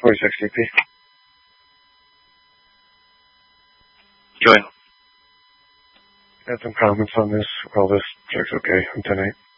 46 CP. Go ahead. Had some comments on this. Well, this check's okay. I'm 10-8.